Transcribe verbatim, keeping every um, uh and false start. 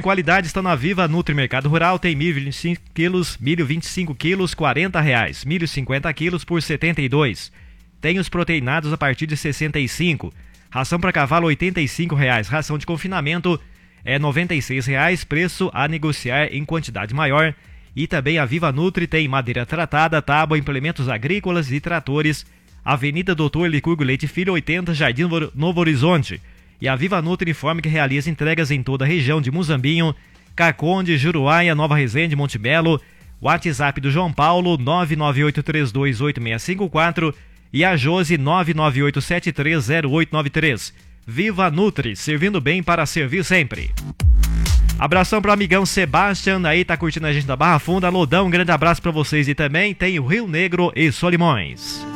qualidade estão na Viva Nutri Mercado Rural. Tem milho vinte e cinco quilos, milho vinte e cinco quilos, quarenta reais. Milho cinquenta quilos por setenta e dois. Tem os proteinados a partir de sessenta e cinco. Ração para cavalo oitenta e cinco reais. Ração de confinamento é noventa e seis reais. Preço a negociar em quantidade maior. E também a Viva Nutri tem madeira tratada, tábua, implementos agrícolas e tratores. Avenida Doutor Licurgo Leite Filho, oitenta, Jardim Novo Horizonte. E a Viva Nutri informa que realiza entregas em toda a região de Muzambinho, Caconde, Juruáia, Nova Resende, Monte Belo. WhatsApp do João Paulo nove nove oito três dois oito seis cinco quatro e a Josi nove nove oito sete três zero oito nove três. Viva Nutri, servindo bem para servir sempre. Abração pro amigão Sebastian, aí tá curtindo a gente da Barra Funda. Lodão, um grande abraço para vocês. E também tem o Rio Negro e Solimões.